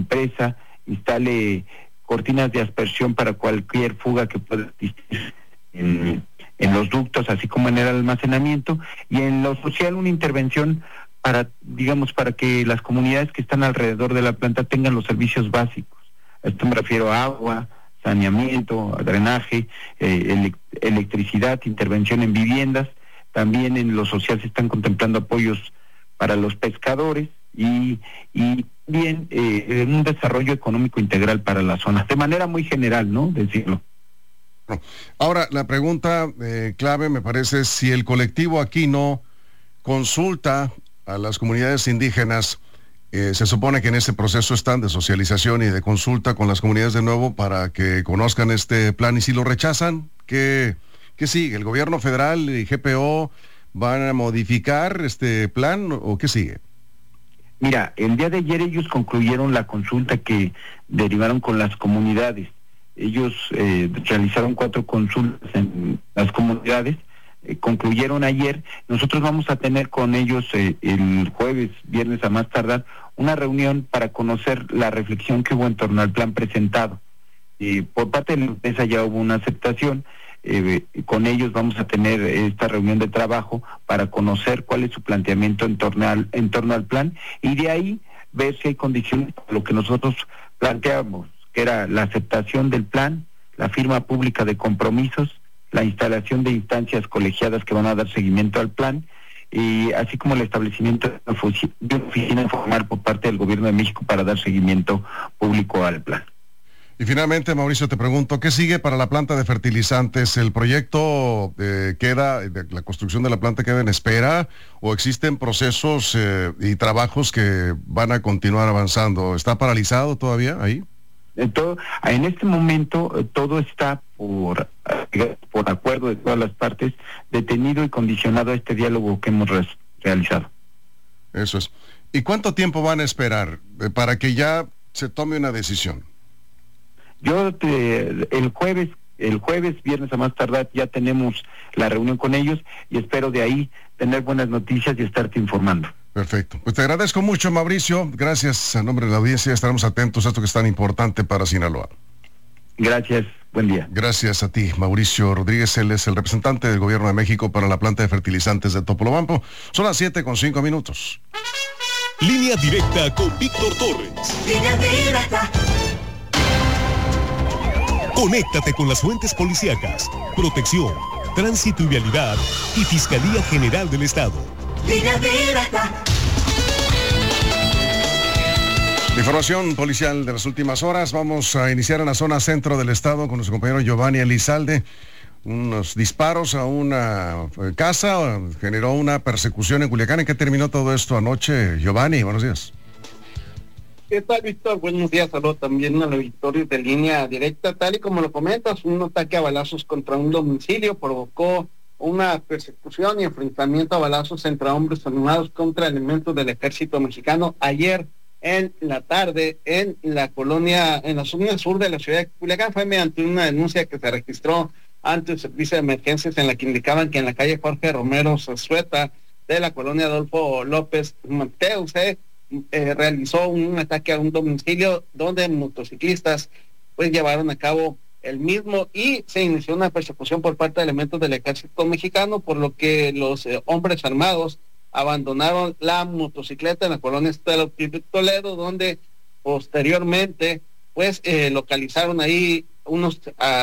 empresa instale cortinas de aspersión para cualquier fuga que pueda existir en los ductos, así como en el almacenamiento, y en lo social una intervención para que las comunidades que están alrededor de la planta tengan los servicios básicos. A esto me refiero a agua, saneamiento, a drenaje, electricidad, intervención en viviendas. También en lo social se están contemplando apoyos para los pescadores y bien un desarrollo económico integral para la zona, de manera muy general, ¿no? Decirlo. Ahora, la pregunta clave me parece, si el colectivo aquí no consulta a las comunidades indígenas, se supone que en este proceso están de socialización y de consulta con las comunidades de nuevo para que conozcan este plan, y si lo rechazan, ¿qué sigue? ¿El gobierno federal y GPO van a modificar este plan o qué sigue? Mira, el día de ayer ellos concluyeron la consulta que derivaron con las comunidades. Ellos realizaron 4 consultas en las comunidades, concluyeron ayer. Nosotros vamos a tener con ellos el jueves, viernes a más tardar, una reunión para conocer la reflexión que hubo en torno al plan presentado. Por parte de la empresa ya hubo una aceptación. Con ellos vamos a tener esta reunión de trabajo para conocer cuál es su planteamiento en torno al plan, y de ahí ver si hay condiciones para lo que nosotros planteamos, que era la aceptación del plan, la firma pública de compromisos, la instalación de instancias colegiadas que van a dar seguimiento al plan, y así como el establecimiento de una oficina informal por parte del Gobierno de México para dar seguimiento público al plan. Y finalmente, Mauricio, te pregunto, ¿qué sigue para la planta de fertilizantes? ¿El proyecto la construcción de la planta queda en espera, o existen procesos y trabajos que van a continuar avanzando? ¿Está paralizado todavía ahí? En este momento todo está por acuerdo de todas las partes, detenido y condicionado a este diálogo que hemos realizado. Eso es. ¿Y cuánto tiempo van a esperar para que ya se tome una decisión? El jueves, viernes a más tardar, ya tenemos la reunión con ellos, y espero de ahí tener buenas noticias y estarte informando. Perfecto. Pues te agradezco mucho, Mauricio. Gracias a nombre de la audiencia. Estaremos atentos a esto que es tan importante para Sinaloa. Gracias. Buen día. Gracias a ti, Mauricio Rodríguez. Él es el representante del Gobierno de México para la planta de fertilizantes de Topolobampo. Son las 7:05. Línea directa con Víctor Torres. Línea directa. Conéctate con las fuentes policíacas, protección, tránsito y vialidad y Fiscalía General del Estado. Línea directa. Información policial de las últimas horas. Vamos a iniciar en la zona centro del estado con nuestro compañero Giovanni Elizalde. Unos disparos a una casa generó una persecución en Culiacán. ¿En qué terminó todo esto anoche? Giovanni, buenos días. ¿Qué tal, Víctor? Buenos días. Saludos también a los victorios de Línea Directa. Tal y como lo comentas, un ataque a balazos contra un domicilio provocó una persecución y enfrentamiento a balazos entre hombres armados contra elementos del ejército mexicano ayer en la tarde en la zona sur de la ciudad de Culiacán. Fue mediante una denuncia que se registró ante el servicio de emergencias, en la que indicaban que en la calle Jorge Romero Zazueta de la colonia Adolfo López Mateos realizó un ataque a un domicilio donde motociclistas pues llevaron a cabo el mismo, y se inició una persecución por parte de elementos del ejército mexicano, por lo que los hombres armados abandonaron la motocicleta en la colonia Estela Toledo, donde posteriormente pues localizaron ahí unos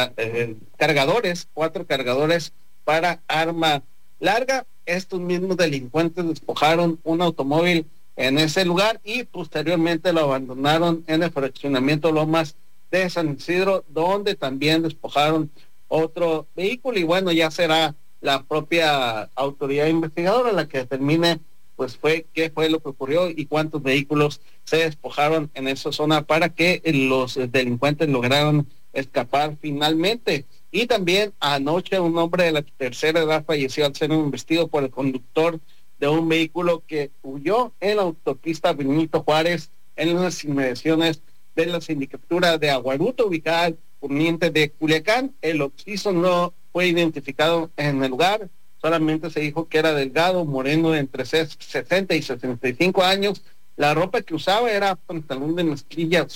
cargadores, 4 cargadores para arma larga. Estos mismos delincuentes despojaron un automóvil en ese lugar y posteriormente lo abandonaron en el fraccionamiento Lomas de San Isidro, donde también despojaron otro vehículo, y bueno, ya será la propia autoridad investigadora la que determine pues qué fue lo que ocurrió y cuántos vehículos se despojaron en esa zona para que los delincuentes lograran escapar finalmente. Y también anoche un hombre de la tercera edad falleció al ser embestido por el conductor de un vehículo que huyó en la autopista Benito Juárez en las inmediaciones de la sindicatura de Aguaruto, ubicada al poniente de Culiacán. El occiso no fue identificado en el lugar, solamente se dijo que era delgado, moreno, de entre 60 y 65 años. La ropa que usaba era pantalón de mezclilla